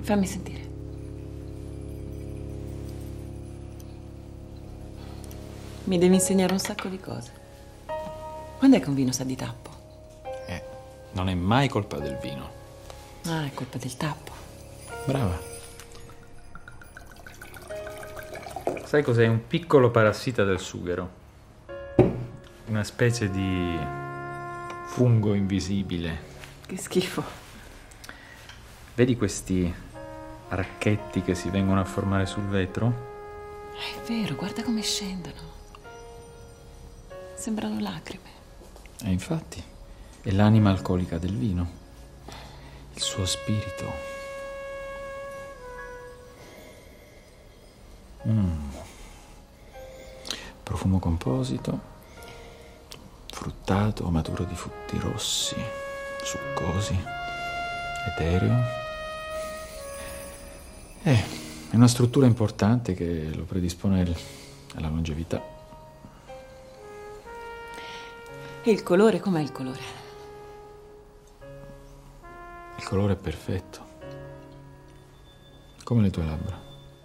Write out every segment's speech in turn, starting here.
Fammi sentire. Mi devi insegnare un sacco di cose. Quando è che un vino sa di tappo? Non è mai colpa del vino. Ah, è colpa del tappo. Brava. Sai cos'è? Un piccolo parassita del sughero. Una specie di fungo invisibile. Che schifo. Vedi questi archetti che si vengono a formare sul vetro? È vero, guarda come scendono. Sembrano lacrime. E infatti, è l'anima alcolica del vino. Il suo spirito. Profumo composito, fruttato, maturo di frutti rossi, succosi, etereo. È una struttura importante che lo predispone alla longevità. E il colore, com'è il colore? Il colore è perfetto, come le tue labbra.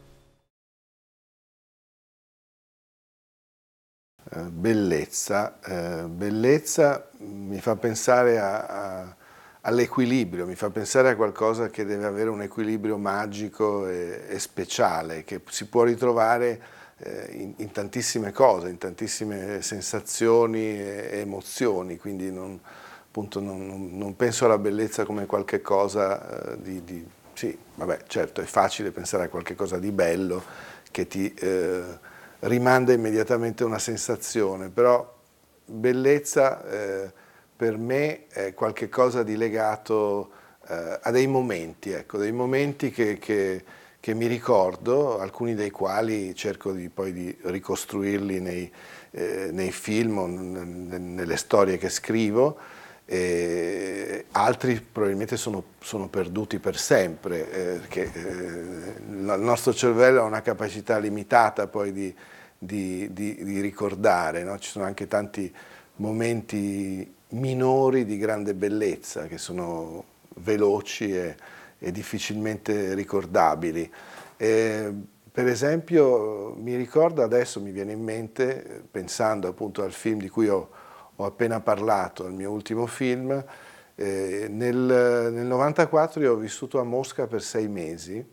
Bellezza. Bellezza mi fa pensare all'equilibrio, mi fa pensare a qualcosa che deve avere un equilibrio magico e speciale, che si può ritrovare in tantissime cose, in tantissime sensazioni e emozioni, quindi appunto non penso alla bellezza come qualche cosa sì, vabbè, certo è facile pensare a qualche cosa di bello che ti rimanda immediatamente una sensazione, però bellezza per me è qualche cosa di legato a dei momenti, ecco, dei momenti che mi ricordo, alcuni dei quali cerco poi di ricostruirli nei film o nelle storie che scrivo, altri probabilmente sono perduti per sempre, perché il nostro cervello ha una capacità limitata poi di ricordare, no? Ci sono anche tanti momenti minori di grande bellezza che sono veloci e difficilmente ricordabili. Per esempio mi ricordo adesso, mi viene in mente, pensando appunto al film di cui ho appena parlato, il mio ultimo film, nel 94 io ho vissuto a Mosca per 6 mesi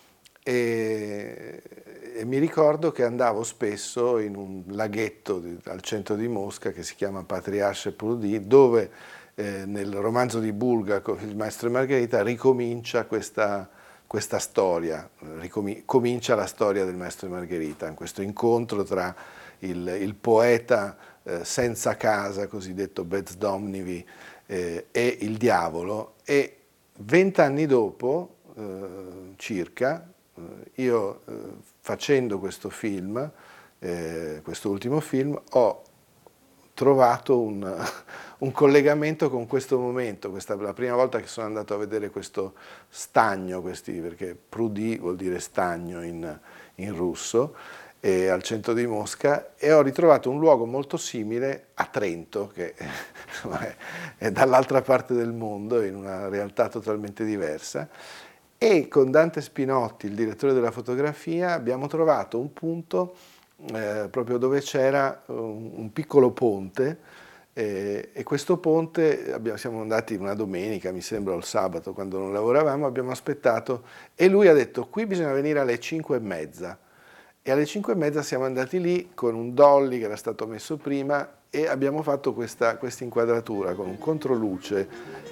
e mi ricordo che andavo spesso in un laghetto al centro di Mosca che si chiama Patriarche Prudy, dove nel romanzo di Bulgakov, Il Maestro e Margherita, ricomincia questa storia, comincia la storia del Maestro e Margherita, in questo incontro tra il poeta senza casa, cosiddetto Bezdomnivi, e il diavolo, e 20 anni dopo, circa, io facendo questo film, questo ultimo film, ho trovato un collegamento con questo momento. Questa è la prima volta che sono andato a vedere questo stagno, perché Prudy vuol dire stagno in russo, al centro di Mosca, e ho ritrovato un luogo molto simile a Trento, che insomma, è dall'altra parte del mondo, in una realtà totalmente diversa, e con Dante Spinotti, il direttore della fotografia, abbiamo trovato un punto proprio dove c'era un piccolo ponte, e questo ponte siamo andati una domenica, mi sembra, o il sabato, quando non lavoravamo, abbiamo aspettato, e lui ha detto: qui bisogna venire alle 5:30, e alle 5:30 siamo andati lì con un dolly che era stato messo prima e abbiamo fatto questa inquadratura con un controluce,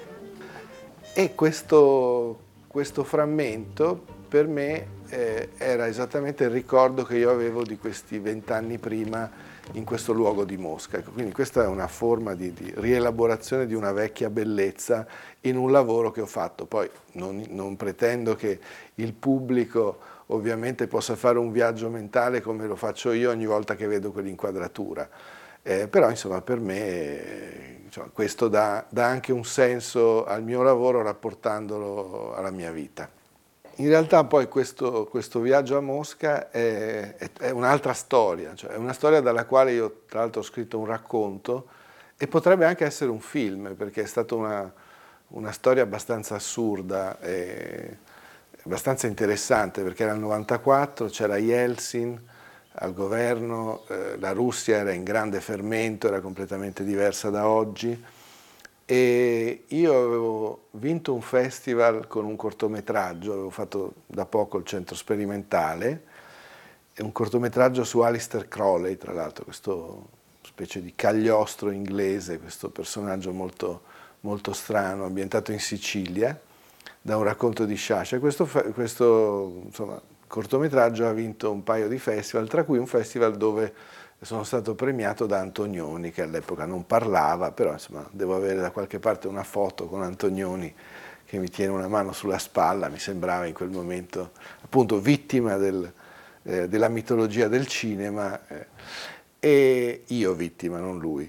e questo frammento per me era esattamente il ricordo che io avevo di questi 20 anni prima in questo luogo di Mosca. Quindi questa è una forma di rielaborazione di una vecchia bellezza in un lavoro che ho fatto. Poi non pretendo che il pubblico ovviamente possa fare un viaggio mentale come lo faccio io ogni volta che vedo quell'inquadratura, però insomma per me insomma, questo dà anche un senso al mio lavoro rapportandolo alla mia vita. In realtà poi questo viaggio a Mosca è un'altra storia, cioè è una storia dalla quale io tra l'altro ho scritto un racconto, e potrebbe anche essere un film, perché è stata una storia abbastanza assurda, abbastanza interessante perché era il 94, c'era Yeltsin al governo, la Russia era in grande fermento, era completamente diversa da oggi, e io avevo vinto un festival con un cortometraggio, avevo fatto da poco il centro sperimentale, un cortometraggio su Aleister Crowley, tra l'altro, questo specie di cagliostro inglese, questo personaggio molto, molto strano, ambientato in Sicilia, da un racconto di Sciascia. Questo insomma, cortometraggio ha vinto un paio di festival, tra cui un festival dove sono stato premiato da Antonioni, che all'epoca non parlava, però insomma devo avere da qualche parte una foto con Antonioni che mi tiene una mano sulla spalla, mi sembrava in quel momento appunto vittima della mitologia del cinema, e io vittima, non lui.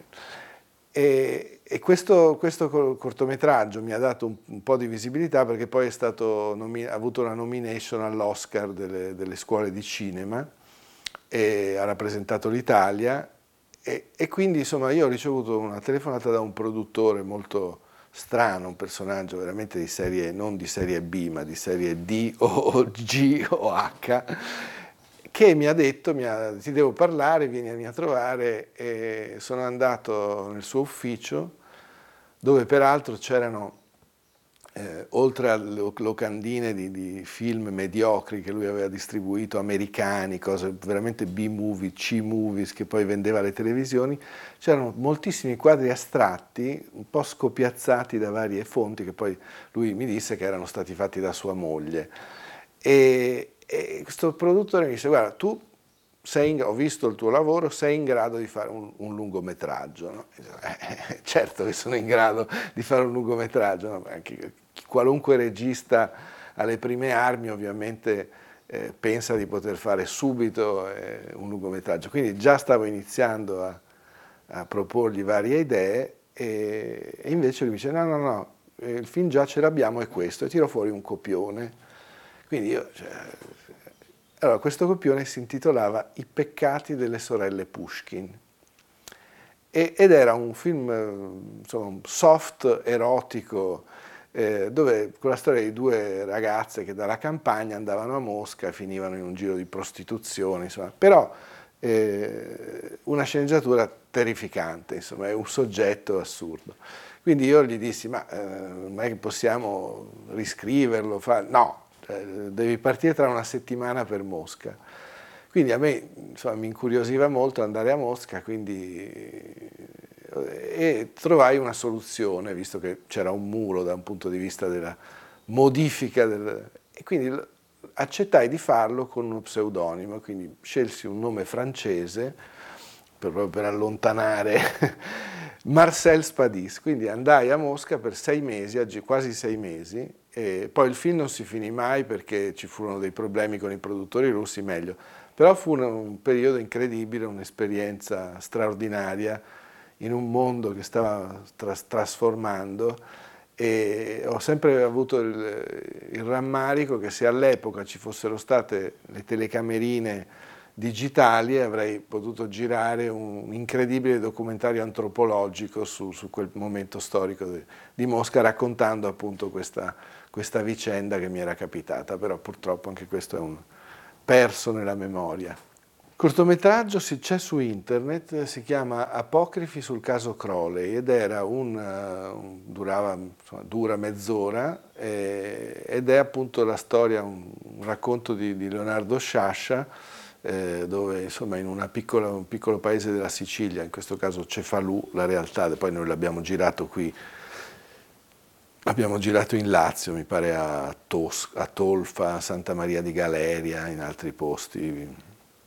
E questo cortometraggio mi ha dato un po' di visibilità perché poi ha avuto una nomination all'Oscar delle scuole di cinema e ha rappresentato l'Italia e quindi insomma io ho ricevuto una telefonata da un produttore molto strano, un personaggio veramente di serie, non di serie B ma di serie D o G o H, che mi ha detto, ti devo parlare, vieni a trovare, e sono andato nel suo ufficio dove peraltro c'erano, oltre alle locandine di film mediocri che lui aveva distribuito, americani, cose veramente B-movie, C-movies che poi vendeva alle televisioni, c'erano moltissimi quadri astratti, un po' scopiazzati da varie fonti, che poi lui mi disse che erano stati fatti da sua moglie. E questo produttore mi dice, guarda, tu ho visto il tuo lavoro, sei in grado di fare un lungometraggio, no? Certo che sono in grado di fare un lungometraggio, no? Anche qualunque regista alle prime armi ovviamente pensa di poter fare subito un lungometraggio, quindi già stavo iniziando a proporgli varie idee e invece lui dice no, il film già ce l'abbiamo, è questo, e tiro fuori un copione. Quindi io... Allora, questo copione si intitolava I peccati delle sorelle Pushkin ed era un film insomma, soft, erotico, dove con la storia di due ragazze che dalla campagna andavano a Mosca e finivano in un giro di prostituzione, insomma. Però una sceneggiatura terrificante, insomma, è un soggetto assurdo. Quindi io gli dissi, ma non è che possiamo riscriverlo? No. Devi partire tra una settimana per Mosca. Quindi a me insomma, mi incuriosiva molto andare a Mosca, e trovai una soluzione, visto che c'era un muro da un punto di vista della modifica, e quindi accettai di farlo con uno pseudonimo, quindi scelsi un nome francese, proprio per allontanare Marcel Spadis, quindi andai a Mosca per 6 mesi, quasi 6 mesi, e poi il film non si finì mai perché ci furono dei problemi con i produttori russi, meglio, però fu un periodo incredibile, un'esperienza straordinaria in un mondo che stava trasformando, e ho sempre avuto il rammarico che se all'epoca ci fossero state le telecamerine digitali avrei potuto girare un incredibile documentario antropologico su quel momento storico di Mosca, raccontando appunto questa vicenda che mi era capitata, però purtroppo anche questo è perso nella memoria. Il cortometraggio c'è su internet, si chiama Apocrifi sul caso Crowley ed era dura mezz'ora ed è appunto la storia, un racconto di Leonardo Sciascia, dove insomma in un piccolo paese della Sicilia, in questo caso Cefalù, la realtà, poi noi l'abbiamo girato qui, l'abbiamo girato in Lazio, mi pare a Tolfa, a Santa Maria di Galeria, in altri posti.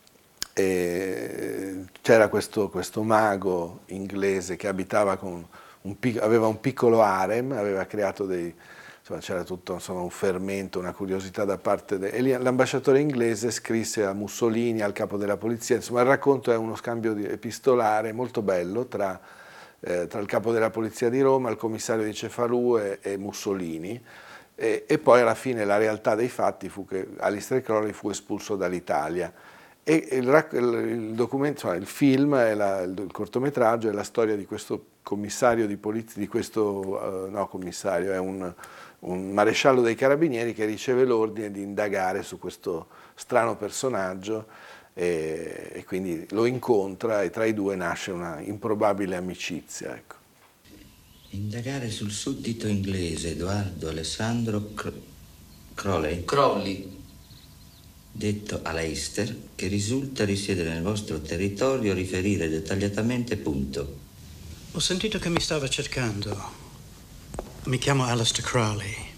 E c'era questo mago inglese che abitava aveva un piccolo harem, aveva creato insomma, c'era tutto insomma, un fermento, una curiosità da parte e l'ambasciatore inglese scrisse a Mussolini, al capo della polizia, insomma il racconto è uno scambio epistolare molto bello tra il capo della polizia di Roma, il commissario di Cefalù e Mussolini, e poi alla fine la realtà dei fatti fu che Aleister Crowley fu espulso dall'Italia. E il documento, insomma, il film, il cortometraggio è la storia di questo commissario di polizia, no commissario, è un un maresciallo dei carabinieri che riceve l'ordine di indagare su questo strano personaggio e quindi lo incontra e tra i due nasce una improbabile amicizia. Ecco. Indagare sul suddito inglese Edoardo Alessandro Crowley, detto Aleister, che risulta risiedere nel vostro territorio, riferire dettagliatamente, punto. Ho sentito che mi stava cercando. Mi chiamo Aleister Crowley.